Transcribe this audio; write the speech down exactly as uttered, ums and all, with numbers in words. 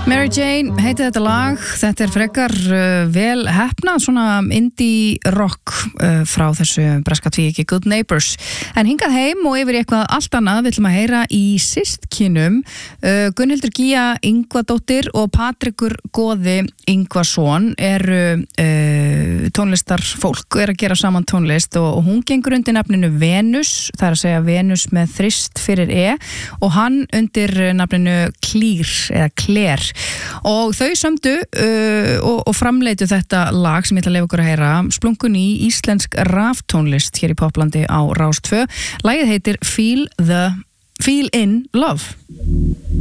Mary Jane heiti þetta lag, þetta er frekar uh, vel heppnað svona indie rock uh, frá þessu breska tvíeyki Good Neighbors. En hingað heim og yfir í eitthvað allt annað við ætlum að heyra í systkinum uh, Gunnhildur Gía Ingvadóttir og Patrikur Goði Ingvason eru uh, tónlistarfólk, er að gera saman tónlist og, og hún gengur undir nafninu Venus, það er að segja Venus með þrist fyrir E og hann undir nafninu Klír eða Kler. Og þau sömdu uh, og, og framleitu þetta lag sem ég ætla að leyfa ykkur að heyra, splungun í íslensk raftónlist hér í Poplandi á Rás tvö. Lagið heitir Feel the Feel in Love.